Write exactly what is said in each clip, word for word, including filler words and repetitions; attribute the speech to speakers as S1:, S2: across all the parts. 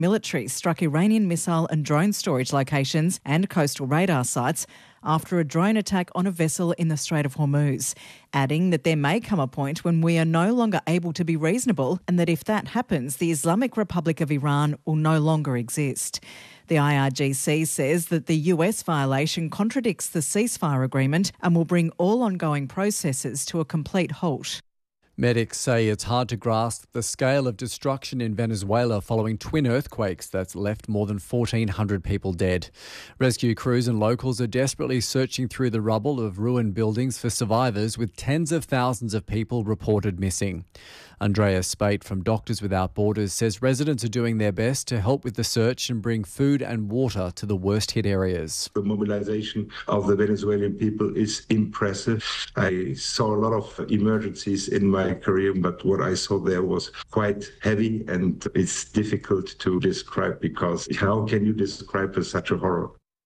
S1: Military struck Iranian missile and drone storage locations and coastal radar sites after a drone attack on a vessel in the Strait of Hormuz, adding that there may come a point when we are no longer able to be reasonable and that if that happens, the Islamic Republic of Iran will no longer exist. The I R G C says that the U S violation contradicts the ceasefire agreement and will bring all ongoing processes to a complete halt.
S2: Medics say it's hard to grasp the scale of destruction in Venezuela following twin earthquakes that's left more than fourteen hundred people dead. Rescue crews and locals are desperately searching through the rubble of ruined buildings for survivors, with tens of thousands of people reported missing. Andrea Spate from Doctors Without Borders says residents are doing their best to help with the search and bring food and water to the worst-hit areas.
S3: The mobilization of the Venezuelan people is impressive. I saw a lot of emergencies in my career, but what I saw there was quite heavy, and it's difficult to describe because how can you describe such a horror?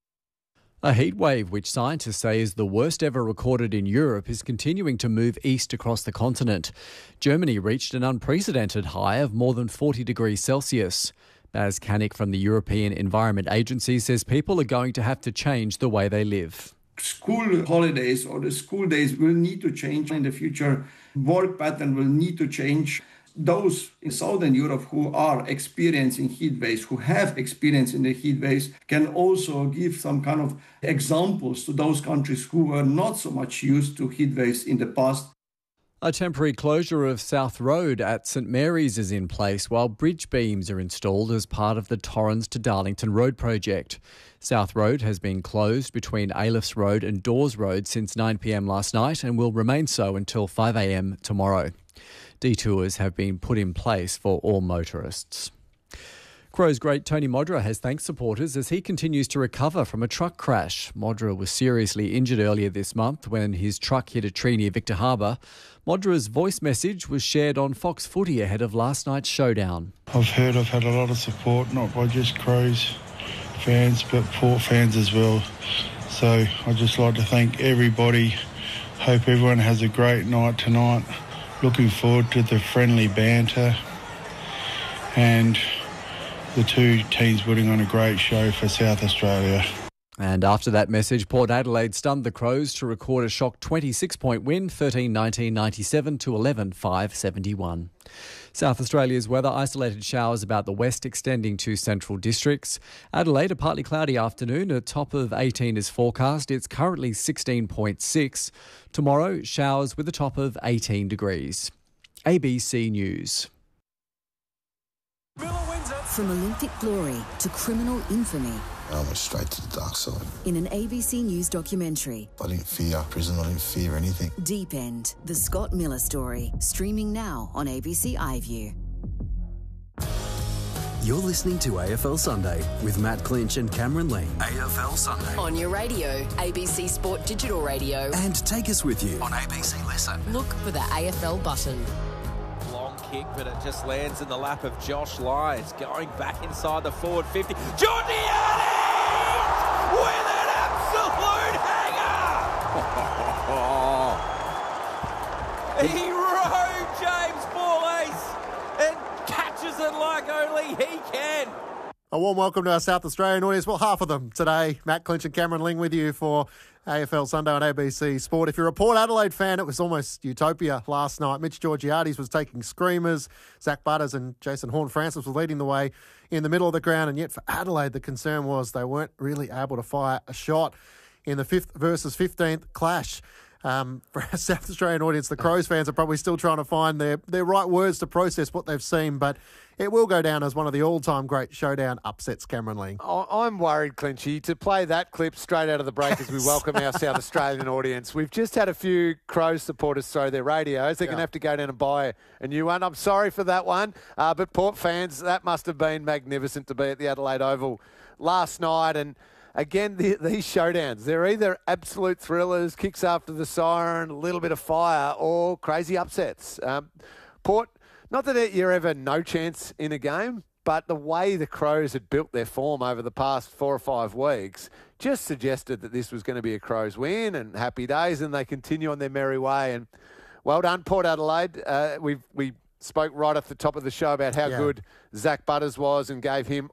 S2: A heat wave, which scientists say is the worst ever recorded in Europe, is continuing to move east across the continent. Germany reached an unprecedented high of more than forty degrees Celsius. Baz Kanik from the European Environment Agency says people are going to have to change the way they live.
S4: School holidays or the school days will need to change in the future. Work pattern will need to change. Those in Southern Europe who are experiencing heat waves, who have experience in the heat waves, can also give some kind of examples to those countries who were not so much used to heat waves in the past.
S2: A temporary closure of South Road at St Mary's is in place while bridge beams are installed as part of the Torrens to Darlington Road project. South Road has been closed between Ailifs Road and Dawes Road since nine p m last night and will remain so until five a m tomorrow. Detours have been put in place for all motorists. Crows great Tony Modra has thanked supporters as he continues to recover from a truck crash. Modra was seriously injured earlier this month when his truck hit a tree near Victor Harbour. Modra's voice message was shared on Fox Footy ahead of last night's showdown.
S5: I've heard I've had a lot of support, not by just Crows fans, but Port fans as well. So I'd just like to thank everybody. Hope everyone has a great night tonight. Looking forward to the friendly banter and the two teams putting on a great show for South Australia.
S2: And after that message, Port Adelaide stunned the Crows to record a shock twenty-six point win, thirteen nineteen ninety-seven to eleven five seventy-one. South Australia's weather, isolated showers about the west extending to central districts. Adelaide, a partly cloudy afternoon, a top of eighteen is forecast. It's currently sixteen point six. Tomorrow, showers with a top of eighteen degrees. A B C News.
S6: From Olympic glory to criminal infamy.
S7: I went straight to the dark side.
S6: In an A B C News documentary.
S7: I didn't fear prison, I didn't fear anything.
S6: Deep End, the Scott Miller story, streaming now on A B C iView.
S8: You're listening to A F L Sunday with Matt Clinch and Cameron Ling. A F L Sunday.
S9: On your radio, A B C Sport Digital Radio.
S8: And take us with you on A B C Listen.
S9: Look for the A F L button.
S10: Long kick, but it just lands in the lap of Josh Lyons. Going back inside the forward fifty. Jordiani with an absolute hanger! He rode James Ball and catches it like only he can.
S11: A warm welcome to our South Australian audience. Well, half of them today. Matt Clinch and Cameron Ling with you for A F L Sunday on A B C Sport. If you're a Port Adelaide fan, it was almost utopia last night. Mitch Georgiades was taking screamers. Zach Butters and Jason Horne-Francis were leading the way in the middle of the ground. And yet for Adelaide, the concern was they weren't really able to fire a shot in the fifth versus fifteenth clash. Um, for our South Australian audience, the Crows fans are probably still trying to find their, their right words to process what they've seen, but it will go down as one of the all-time great showdown upsets, Cameron Ling.
S12: I'm worried, Clinchy, to play that clip straight out of the break as we welcome our South Australian audience. We've just had a few Crows supporters throw their radios. They're yeah. going to have to go down and buy a new one. I'm sorry for that one, uh, but Port fans, that must have been magnificent to be at the Adelaide Oval last night. And again, the, these showdowns, they're either absolute thrillers, kicks after the siren, a little bit of fire, or crazy upsets. Um, Port, not that you're ever no chance in a game, but the way the Crows had built their form over the past four or five weeks just suggested that this was going to be a Crows win and happy days, and they continue on their merry way. And well done, Port Adelaide. Uh, we've we spoke right off the top of the show about how
S11: Yeah.
S12: good Zach Butters was and gave him